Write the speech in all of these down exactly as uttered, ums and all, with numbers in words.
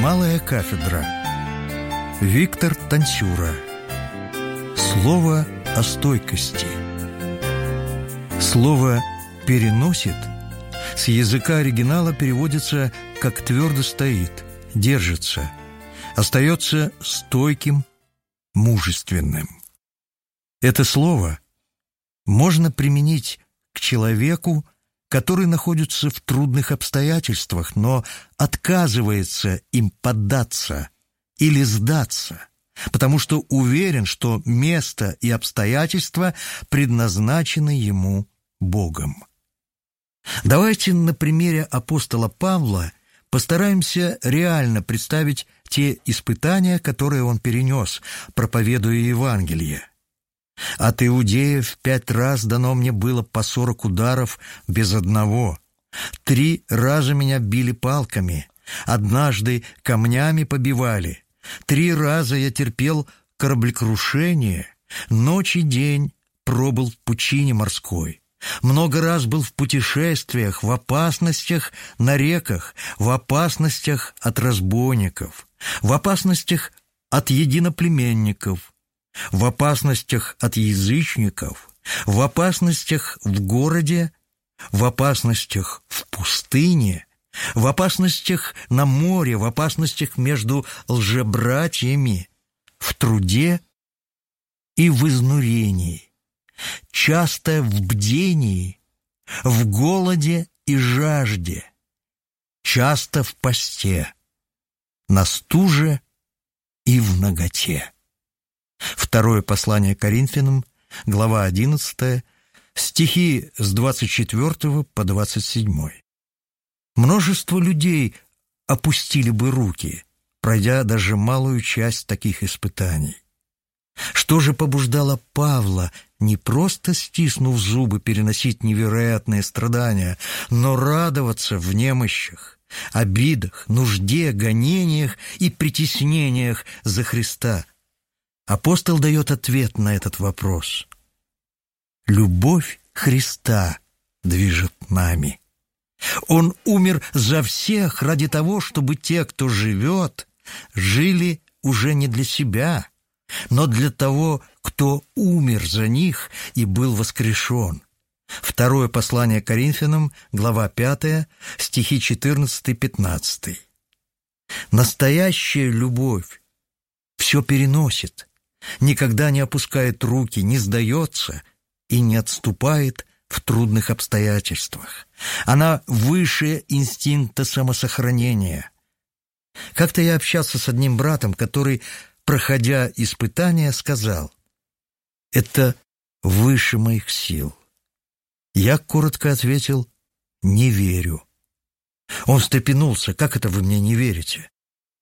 Малая кафедра. Виктор Танцюра. Слово о стойкости. Слово «переносит» с языка оригинала переводится как «твердо стоит», «держится», остается стойким, мужественным. Это слово можно применить к человеку, который находится в трудных обстоятельствах, но отказывается им поддаться или сдаться, потому что уверен, что место и обстоятельства предназначены ему Богом. Давайте на примере апостола Павла постараемся реально представить те испытания, которые он перенес, проповедуя Евангелие. От иудеев пять раз дано мне было по сорок ударов без одного. Три раза меня били палками, однажды камнями побивали. Три раза я терпел кораблекрушение, ночь и день пробыл в пучине морской. Много раз был в путешествиях, в опасностях на реках, в опасностях от разбойников, в опасностях от единоплеменников, в опасностях от язычников, в опасностях в городе, в опасностях в пустыне, в опасностях на море, в опасностях между лжебратьями, в труде и в изнурении, часто в бдении, в голоде и жажде, часто в посте, на стуже и в наготе. Второе послание Коринфянам, глава одиннадцатая, стихи с двадцать четвёртого по двадцать седьмой. Множество людей опустили бы руки, пройдя даже малую часть таких испытаний. Что же побуждало Павла, не просто стиснув зубы, переносить невероятные страдания, но радоваться в немощах, обидах, нужде, гонениях и притеснениях за Христа? Апостол дает ответ на этот вопрос. Любовь Христа движет нами. Он умер за всех ради того, чтобы те, кто живет, жили уже не для себя, но для того, кто умер за них и был воскрешен. Второе послание Коринфянам, глава пятая, стихи четырнадцатый-пятнадцатый. Настоящая любовь все переносит, никогда не опускает руки, не сдается и не отступает в трудных обстоятельствах. Она выше инстинкта самосохранения. Как-то я общался с одним братом, который, проходя испытания, сказал: «Это выше моих сил». Я коротко ответил: «Не верю». Он встрепенулся: «Как это вы мне не верите?»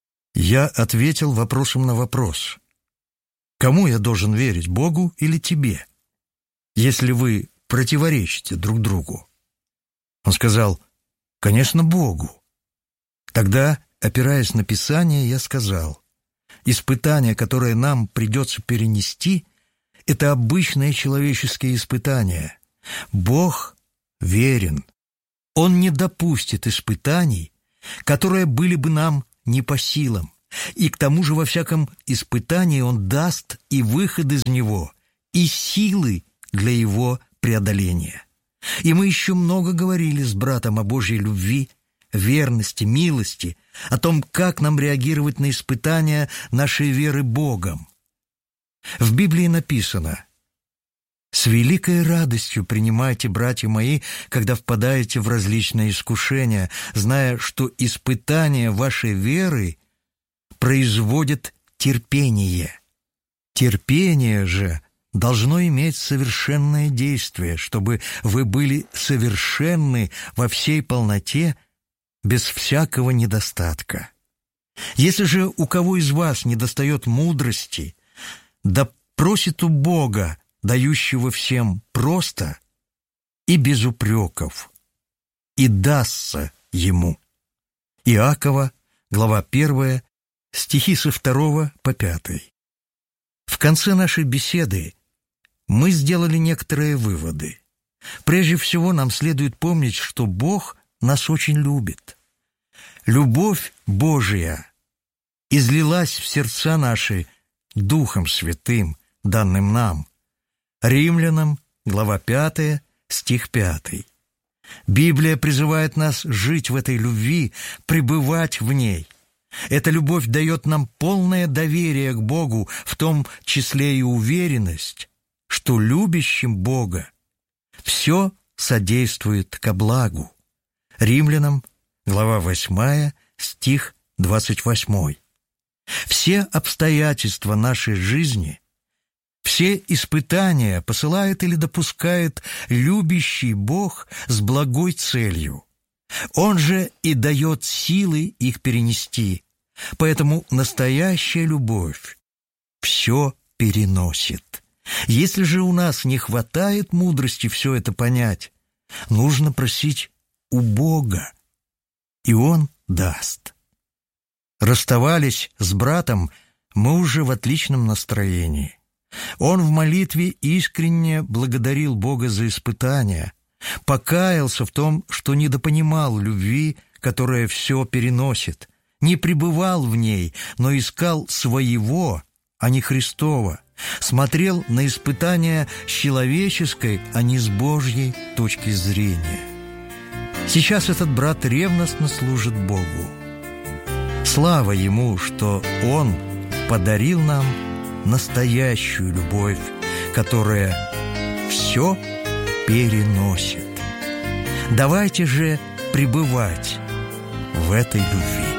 Я ответил вопросом на вопрос: «Кому я должен верить, Богу или тебе, если вы противоречите друг другу?» Он сказал: «Конечно, Богу». Тогда, опираясь на Писание, я сказал: испытания, которые нам придется перенести, это обычные человеческие испытания. Бог верен. Он не допустит испытаний, которые были бы нам не по силам. И к тому же во всяком испытании Он даст и выход из него, и силы для его преодоления. И мы еще много говорили с братом о Божьей любви, верности, милости, о том, как нам реагировать на испытания нашей веры Богом. В Библии написано: «С великой радостью принимайте, братья мои, когда впадаете в различные искушения, зная, что испытание вашей веры производит терпение. Терпение же должно иметь совершенное действие, чтобы вы были совершенны во всей полноте, без всякого недостатка. Если же у кого из вас недостает мудрости, да просит у Бога, дающего всем просто и без упреков, и дастся ему». Иакова, глава первая, стихи со второго по пятый. В конце нашей беседы мы сделали некоторые выводы. Прежде всего, нам следует помнить, что Бог нас очень любит. Любовь Божия излилась в сердца наши Духом Святым, данным нам. Римлянам, глава пятая, стих пятый. Библия призывает нас жить в этой любви, пребывать в ней. Эта любовь дает нам полное доверие к Богу, в том числе и уверенность, что любящим Бога все содействует ко благу. Римлянам, глава восьмая, стих двадцать восьмой. Все обстоятельства нашей жизни, все испытания посылает или допускает любящий Бог с благой целью. Он же и дает силы их перенести. Поэтому настоящая любовь все переносит. Если же у нас не хватает мудрости все это понять, нужно просить у Бога, и Он даст. Расставались с братом мы уже в отличном настроении. Он в молитве искренне благодарил Бога за испытания, покаялся в том, что недопонимал любви, которая все переносит, не пребывал в ней, но искал своего, а не Христова, смотрел на испытания с человеческой, а не с Божьей точки зрения. Сейчас этот брат ревностно служит Богу. Слава Ему, что Он подарил нам настоящую любовь, которая все переносит. Давайте же пребывать в этой любви.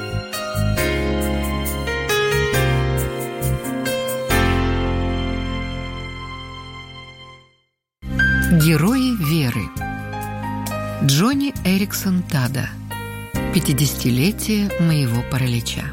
Герои веры. Джонни Эриксон Тада. пятидесятилетие моего паралича.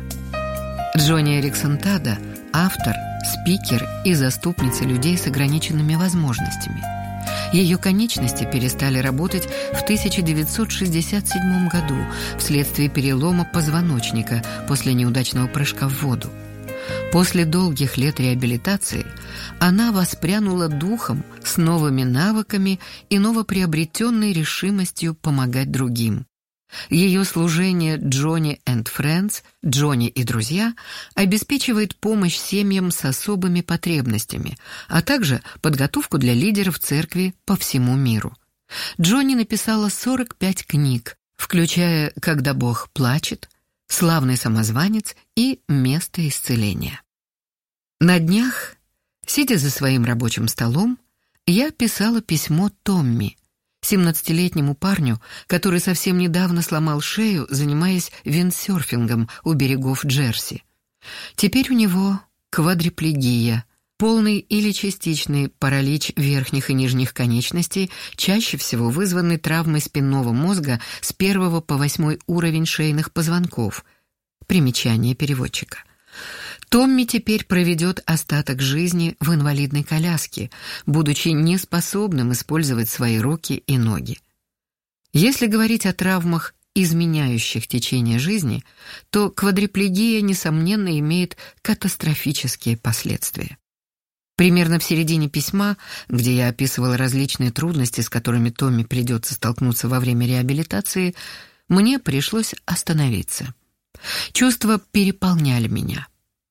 Джонни Эриксон Тада – автор, спикер и заступница людей с ограниченными возможностями. Ее конечности перестали работать в тысяча девятьсот шестьдесят седьмом году вследствие перелома позвоночника после неудачного прыжка в воду. После долгих лет реабилитации она воспрянула духом с новыми навыками и новоприобретенной решимостью помогать другим. Ее служение «Джонни энд Friends» «Джонни и друзья» обеспечивает помощь семьям с особыми потребностями, а также подготовку для лидеров церкви по всему миру. Джонни написала сорок пять книг, включая «Когда Бог плачет», «Славный самозванец» и «Место исцеления». На днях, сидя за своим рабочим столом, я писала письмо Томми, семнадцатилетнему парню, который совсем недавно сломал шею, занимаясь виндсерфингом у берегов Джерси. Теперь у него квадриплегия, полный или частичный паралич верхних и нижних конечностей, чаще всего вызванный травмой спинного мозга с первого по восьмой уровень шейных позвонков. Примечание переводчика. Томми теперь проведет остаток жизни в инвалидной коляске, будучи неспособным использовать свои руки и ноги. Если говорить о травмах, изменяющих течение жизни, то квадриплегия, несомненно, имеет катастрофические последствия. Примерно в середине письма, где я описывала различные трудности, с которыми Томми придется столкнуться во время реабилитации, мне пришлось остановиться. Чувства переполняли меня.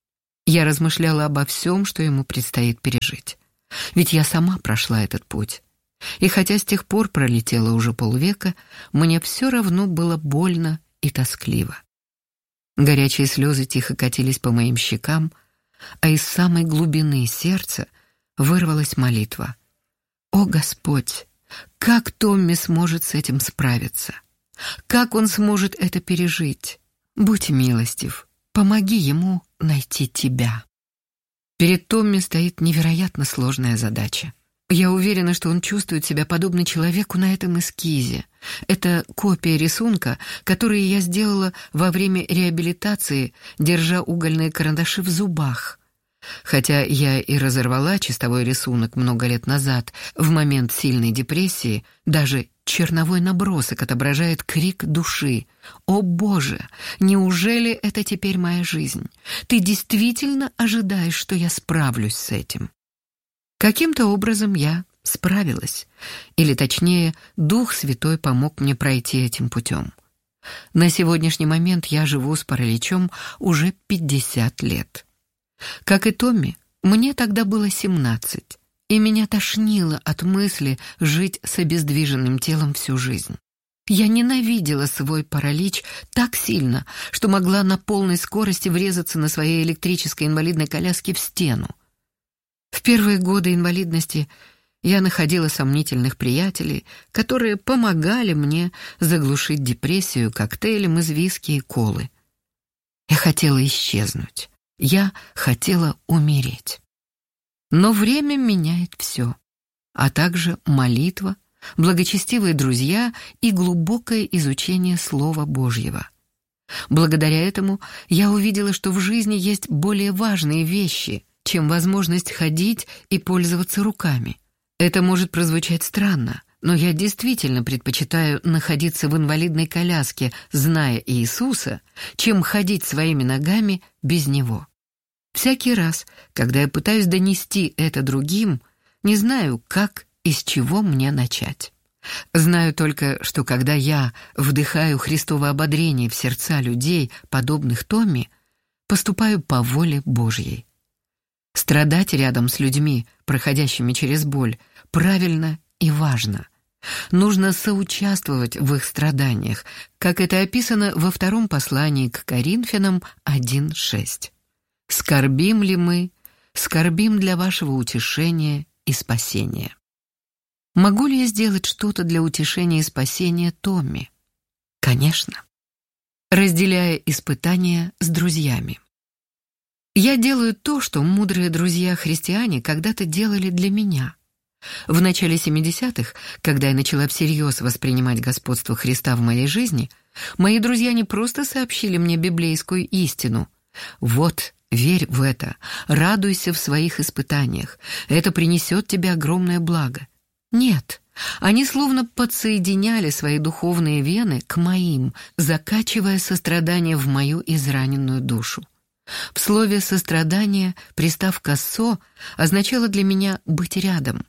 Я размышляла обо всем, что ему предстоит пережить. Ведь я сама прошла этот путь. И хотя с тех пор пролетело уже полвека, мне все равно было больно и тоскливо. Горячие слезы тихо катились по моим щекам, а из самой глубины сердца вырвалась молитва. «О Господь, как Томми сможет с этим справиться? Как он сможет это пережить? Будь милостив, помоги ему найти Тебя». Перед Томми стоит невероятно сложная задача. Я уверена, что он чувствует себя подобно человеку на этом эскизе. Это копия рисунка, который я сделала во время реабилитации, держа угольные карандаши в зубах. Хотя я и разорвала чистовой рисунок много лет назад, в момент сильной депрессии, даже черновой набросок отображает крик души. «О Боже, неужели это теперь моя жизнь? Ты действительно ожидаешь, что я справлюсь с этим?» Каким-то образом я справилась. Или, точнее, Дух Святой помог мне пройти этим путем. На сегодняшний момент я живу с параличом уже пятьдесят лет. Как и Томми, мне тогда было семнадцать, и меня тошнило от мысли жить с обездвиженным телом всю жизнь. Я ненавидела свой паралич так сильно, что могла на полной скорости врезаться на своей электрической инвалидной коляске в стену. В первые годы инвалидности я находила сомнительных приятелей, которые помогали мне заглушить депрессию коктейлем из виски и колы. Я хотела исчезнуть. Я хотела умереть. Но время меняет все, а также молитва, благочестивые друзья и глубокое изучение Слова Божьего. Благодаря этому я увидела, что в жизни есть более важные вещи, чем возможность ходить и пользоваться руками. Это может прозвучать странно, но я действительно предпочитаю находиться в инвалидной коляске, зная Иисуса, чем ходить своими ногами без Него. Всякий раз, когда я пытаюсь донести это другим, не знаю, как и с чего мне начать. Знаю только, что когда я вдыхаю Христово ободрение в сердца людей, подобных Томми, поступаю по воле Божьей. Страдать рядом с людьми, проходящими через боль, правильно и важно. Нужно соучаствовать в их страданиях, как это описано во втором послании к Коринфянам один шесть. «Скорбим ли мы? Скорбим для вашего утешения и спасения». Могу ли я сделать что-то для утешения и спасения Томми? Конечно. Разделяя испытания с друзьями. Я делаю то, что мудрые друзья-христиане когда-то делали для меня. В начале семидесятых, когда я начала всерьез воспринимать господство Христа в моей жизни, мои друзья не просто сообщили мне библейскую истину. Вот, верь в это, радуйся в своих испытаниях, это принесет тебе огромное благо. Нет, они словно подсоединяли свои духовные вены к моим, закачивая сострадание в мою израненную душу. В слове «сострадание» приставка «со» означала для меня «быть рядом»,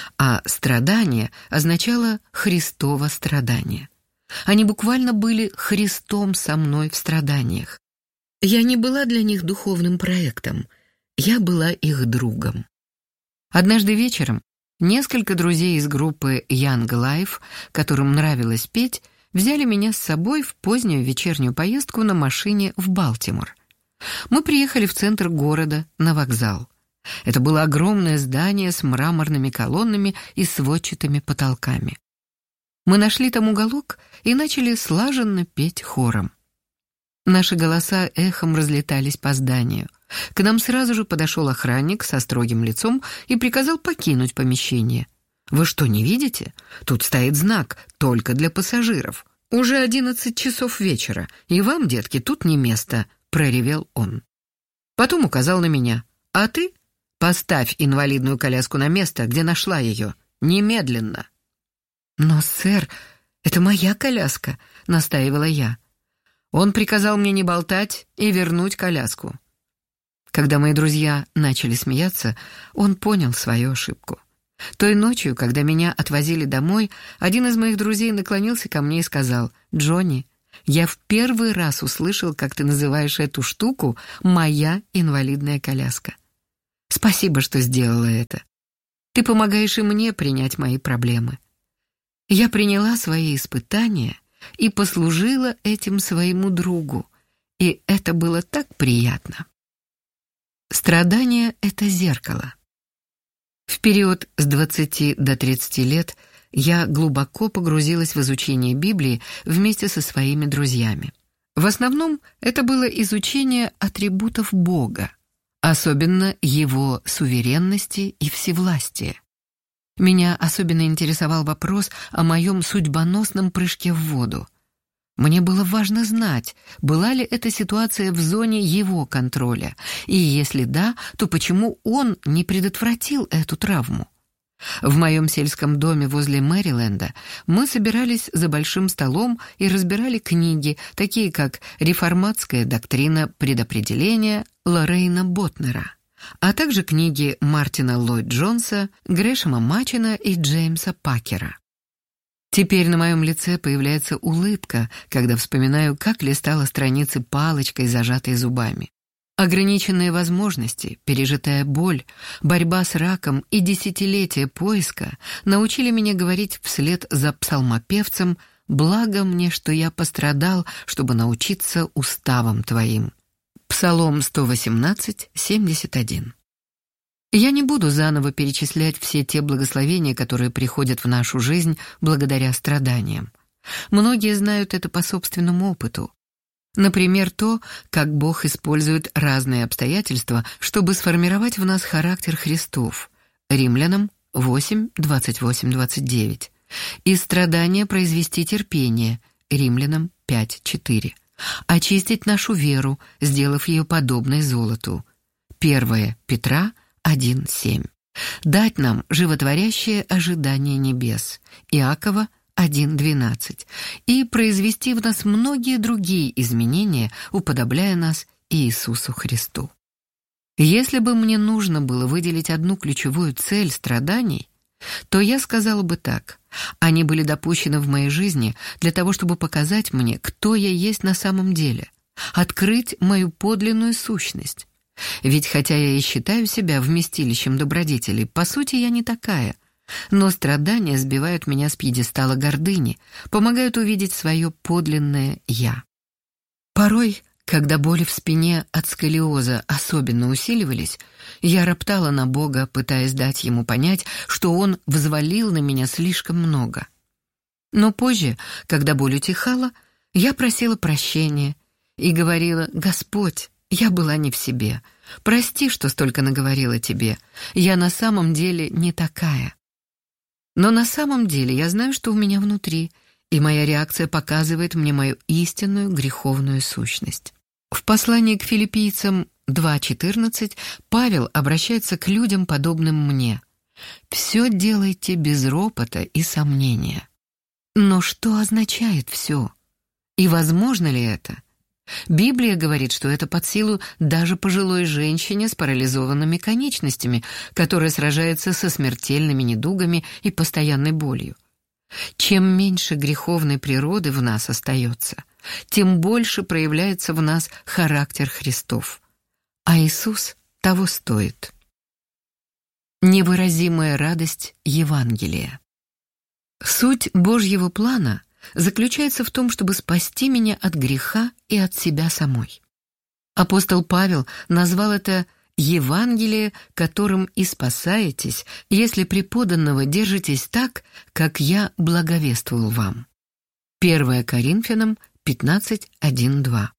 а «страдание» означало «Христово страдание». Они буквально были Христом со мной в страданиях. Я не была для них духовным проектом, я была их другом. Однажды вечером несколько друзей из группы Young Life, которым нравилось петь, взяли меня с собой в позднюю вечернюю поездку на машине в Балтимор. Мы приехали в центр города, на вокзал. Это было огромное здание с мраморными колоннами и сводчатыми потолками. Мы нашли там уголок и начали слаженно петь хором. Наши голоса эхом разлетались по зданию. К нам сразу же подошел охранник со строгим лицом и приказал покинуть помещение. «Вы что, не видите? Тут стоит знак «Только для пассажиров». Уже одиннадцать часов вечера, и вам, детки, тут не место», — проревел он. Потом указал на меня. «А ты? Поставь инвалидную коляску на место, где нашла ее. Немедленно». «Но, сэр, это моя коляска», — настаивала я. Он приказал мне не болтать и вернуть коляску. Когда мои друзья начали смеяться, он понял свою ошибку. Той ночью, когда меня отвозили домой, один из моих друзей наклонился ко мне и сказал: «Джонни, я в первый раз услышал, как ты называешь эту штуку «моя инвалидная коляска». Спасибо, что сделала это. Ты помогаешь и мне принять мои проблемы». Я приняла свои испытания и послужила этим своему другу, и это было так приятно. Страдание — это зеркало. В период с двадцати до тридцати лет я глубоко погрузилась в изучение Библии вместе со своими друзьями. В основном это было изучение атрибутов Бога, особенно Его суверенности и всевластия. Меня особенно интересовал вопрос о моем судьбоносном прыжке в воду. Мне было важно знать, была ли эта ситуация в зоне его контроля, и если да, то почему он не предотвратил эту травму. В моем сельском доме возле Мэриленда мы собирались за большим столом и разбирали книги, такие как «Реформатская доктрина предопределения» Лоррейна Ботнера, а также книги Мартина Ллойд Джонса, Грэшема Мачина и Джеймса Пакера. Теперь на моем лице появляется улыбка, когда вспоминаю, как листала страницы палочкой, зажатой зубами. Ограниченные возможности, пережитая боль, борьба с раком и десятилетия поиска научили меня говорить вслед за псалмопевцем: «Благо мне, что я пострадал, чтобы научиться уставам твоим». Псалом сто восемнадцать, семьдесят один. Я не буду заново перечислять все те благословения, которые приходят в нашу жизнь благодаря страданиям. Многие знают это по собственному опыту. Например, то, как Бог использует разные обстоятельства, чтобы сформировать в нас характер Христов. Римлянам восемь, двадцать восемь двадцать девять. И страдания произвести терпение. Римлянам пять четыре. Очистить нашу веру, сделав ее подобной золоту. первое Петра один семь. Дать нам животворящее ожидание небес. Иакова один двенадцать. И произвести в нас многие другие изменения, уподобляя нас Иисусу Христу. Если бы мне нужно было выделить одну ключевую цель страданий, то я сказала бы так: они были допущены в моей жизни для того, чтобы показать мне, кто я есть на самом деле, открыть мою подлинную сущность. Ведь хотя я и считаю себя вместилищем добродетелей, по сути я не такая, но страдания сбивают меня с пьедестала гордыни, помогают увидеть свое подлинное «я». Порой, когда боли в спине от сколиоза особенно усиливались, я роптала на Бога, пытаясь дать ему понять, что Он взвалил на меня слишком много. Но позже, когда боль утихала, я просила прощения и говорила: «Господь, я была не в себе. Прости, что столько наговорила тебе. Я на самом деле не такая». Но на самом деле я знаю, что у меня внутри, и моя реакция показывает мне мою истинную греховную сущность. В послании к филиппийцам два четырнадцать Павел обращается к людям, подобным мне: «Все делайте без ропота и сомнения». Но что означает «все»? И возможно ли это? Библия говорит, что это под силу даже пожилой женщине с парализованными конечностями, которая сражается со смертельными недугами и постоянной болью. Чем меньше греховной природы в нас остается, тем больше проявляется в нас характер Христов. А Иисус того стоит. Невыразимая радость Евангелия. Суть Божьего плана заключается в том, чтобы спасти меня от греха и от себя самой. Апостол Павел назвал это «Евангелие, которым и спасаетесь, если преподанного держитесь так, как я благовествовал вам». первое Коринфянам пятнадцать, один два.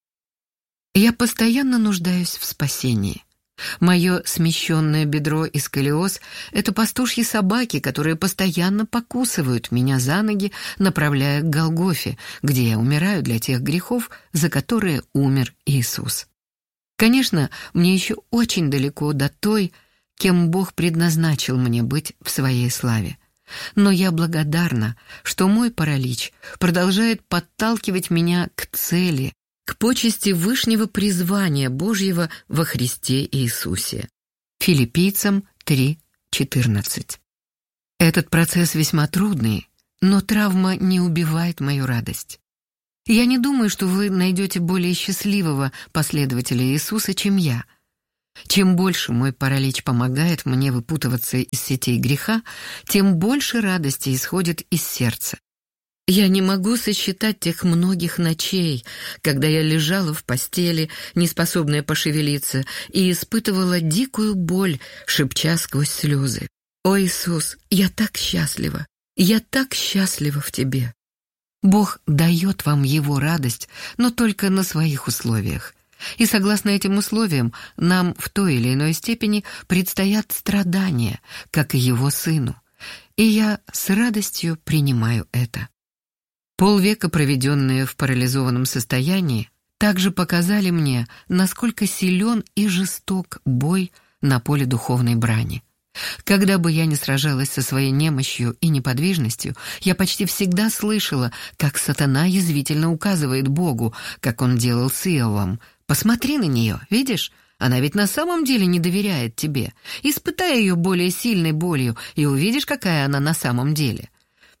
Я постоянно нуждаюсь в спасении. Мое смещенное бедро и сколиоз — это пастушьи собаки, которые постоянно покусывают меня за ноги, направляя к Голгофе, где я умираю для тех грехов, за которые умер Иисус. Конечно, мне еще очень далеко до той, кем Бог предназначил мне быть в своей славе. Но я благодарна, что мой паралич продолжает подталкивать меня к цели, к почести вышнего призвания Божьего во Христе Иисусе. Филиппийцам три четырнадцать. Этот процесс весьма трудный, но травма не убивает мою радость. Я не думаю, что вы найдете более счастливого последователя Иисуса, чем я. Чем больше мой паралич помогает мне выпутываться из сетей греха, тем больше радости исходит из сердца. Я не могу сосчитать тех многих ночей, когда я лежала в постели, неспособная пошевелиться, и испытывала дикую боль, шепча сквозь слезы: «О, Иисус, я так счастлива! Я так счастлива в Тебе!» Бог дает вам Его радость, но только на своих условиях. И согласно этим условиям, нам в той или иной степени предстоят страдания, как и Его Сыну. И я с радостью принимаю это. Полвека, проведенные в парализованном состоянии, также показали мне, насколько силен и жесток бой на поле духовной брани. Когда бы я ни сражалась со своей немощью и неподвижностью, я почти всегда слышала, как сатана язвительно указывает Богу, как он делал с Иовом: «Посмотри на нее, видишь? Она ведь на самом деле не доверяет тебе. Испытай ее более сильной болью, и увидишь, какая она на самом деле».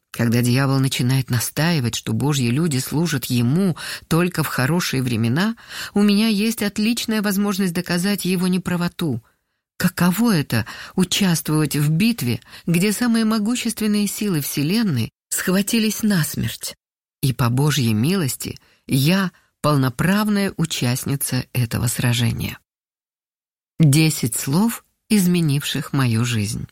Когда дьявол начинает настаивать, что Божьи люди служат ему только в хорошие времена, у меня есть отличная возможность доказать его неправоту. Каково это — участвовать в битве, где самые могущественные силы Вселенной схватились насмерть? И по Божьей милости я полноправная участница этого сражения. Десять слов, изменивших мою жизнь.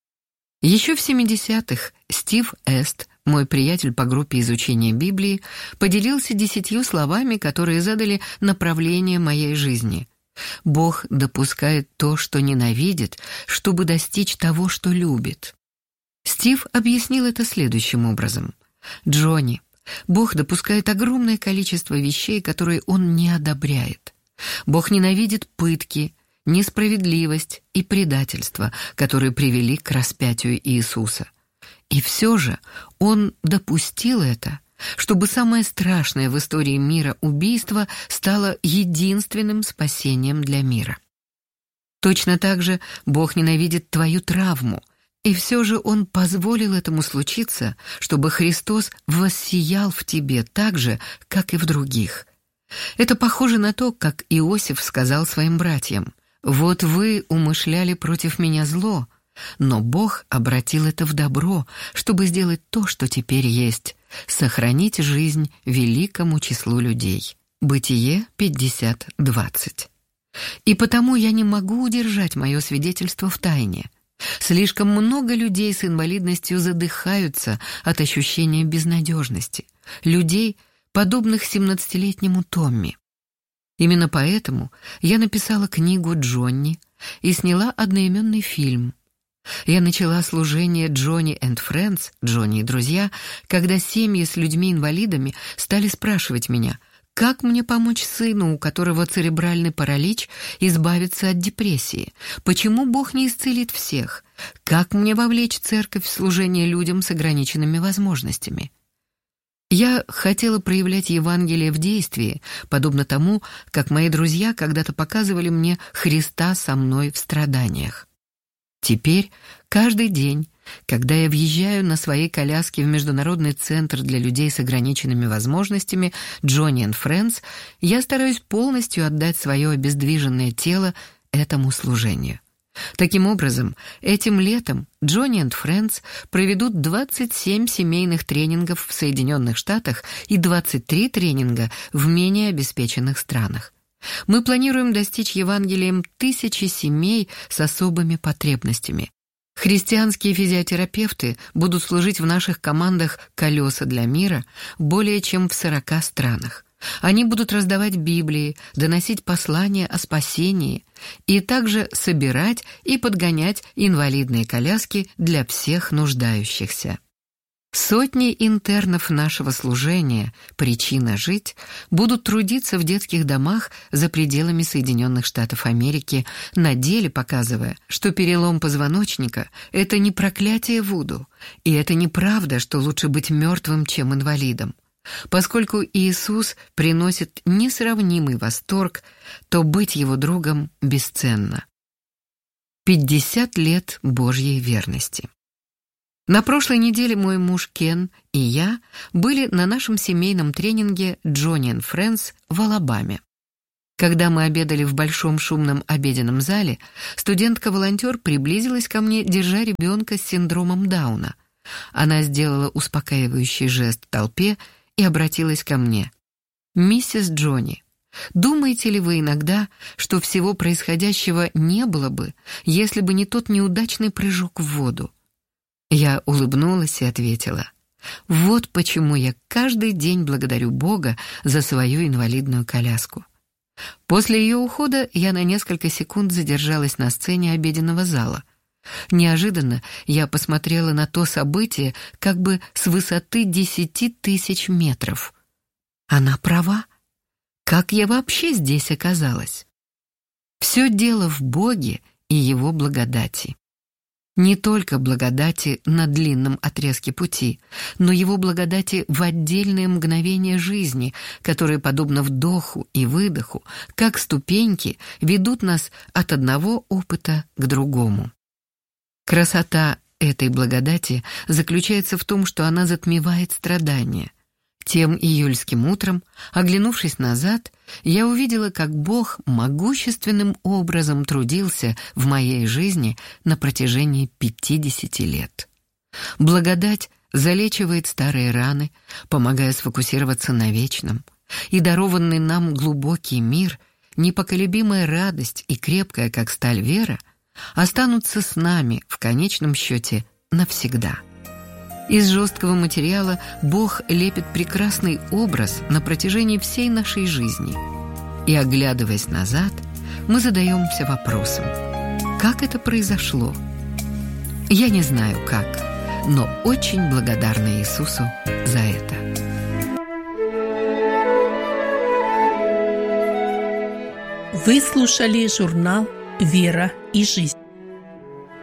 Еще в семидесятых Стив Эст, мой приятель по группе изучения Библии, поделился десятью словами, которые задали направление моей жизни. Бог допускает то, что ненавидит, чтобы достичь того, что любит. Стив объяснил это следующим образом. «Джонни, Бог допускает огромное количество вещей, которые Он не одобряет. Бог ненавидит пытки, несправедливость и предательство, которые привели к распятию Иисуса. И все же Он допустил это, чтобы самое страшное в истории мира убийство стало единственным спасением для мира. Точно так же Бог ненавидит твою травму, и все же Он позволил этому случиться, чтобы Христос воссиял в тебе так же, как и в других. Это похоже на то, как Иосиф сказал своим братьям: «Вот вы умышляли против меня зло, но Бог обратил это в добро, чтобы сделать то, что теперь есть, сохранить жизнь великому числу людей». Бытие пятьдесят двадцать. И потому я не могу удержать мое свидетельство в тайне. Слишком много людей с инвалидностью задыхаются от ощущения безнадежности. Людей, подобных семнадцатилетнему Томми. Именно поэтому я написала книгу «Джонни» и сняла одноименный фильм. Я начала служение «Джонни энд Френдс», «Джонни и друзья», когда семьи с людьми-инвалидами стали спрашивать меня, как мне помочь сыну, у которого церебральный паралич, избавиться от депрессии, почему Бог не исцелит всех, как мне вовлечь церковь в служение людям с ограниченными возможностями. Я хотела проявлять Евангелие в действии, подобно тому, как мои друзья когда-то показывали мне Христа со мной в страданиях. Теперь, каждый день, когда я въезжаю на своей коляске в Международный центр для людей с ограниченными возможностями «Джонни энд Френдс», я стараюсь полностью отдать свое обездвиженное тело этому служению. Таким образом, этим летом «Джонни энд Френдс» проведут двадцать семь семейных тренингов в Соединенных Штатах и двадцать три тренинга в менее обеспеченных странах. Мы планируем достичь Евангелием тысячи семей с особыми потребностями. Христианские физиотерапевты будут служить в наших командах «Колеса для мира» более чем в сорока странах. Они будут раздавать Библии, доносить послания о спасении и также собирать и подгонять инвалидные коляски для всех нуждающихся. Сотни интернов нашего служения «Причина жить» будут трудиться в детских домах за пределами Соединенных Штатов Америки, на деле показывая, что перелом позвоночника – это не проклятие Вуду, и это неправда, что лучше быть мертвым, чем инвалидом. Поскольку Иисус приносит несравнимый восторг, то быть его другом бесценно. пятьдесят лет Божьей верности. На прошлой неделе мой муж Кен и я были на нашем семейном тренинге «Джонни энд Френдс» в Алабаме. Когда мы обедали в большом шумном обеденном зале, студентка-волонтер приблизилась ко мне, держа ребенка с синдромом Дауна. Она сделала успокаивающий жест толпе и обратилась ко мне. «Миссис Джонни, думаете ли вы иногда, что всего происходящего не было бы, если бы не тот неудачный прыжок в воду?» Я улыбнулась и ответила: «Вот почему я каждый день благодарю Бога за свою инвалидную коляску». После ее ухода я на несколько секунд задержалась на сцене обеденного зала. Неожиданно я посмотрела на то событие как бы с высоты десяти тысяч метров. Она права. Как я вообще здесь оказалась? Все дело в Боге и Его благодати. Не только благодати на длинном отрезке пути, но Его благодати в отдельные мгновения жизни, которые, подобно вдоху и выдоху, как ступеньки, ведут нас от одного опыта к другому. Красота этой благодати заключается в том, что она затмевает страдания. Тем июльским утром, оглянувшись назад, я увидела, как Бог могущественным образом трудился в моей жизни на протяжении пятидесяти лет. Благодать залечивает старые раны, помогая сфокусироваться на вечном, и дарованный нам глубокий мир, непоколебимая радость и крепкая, как сталь, вера останутся с нами в конечном счете навсегда. Из жесткого материала Бог лепит прекрасный образ на протяжении всей нашей жизни. И, оглядываясь назад, мы задаемся вопросом: как это произошло? Я не знаю как, но очень благодарна Иисусу за это. Вы слушали журнал «Вера и жизнь».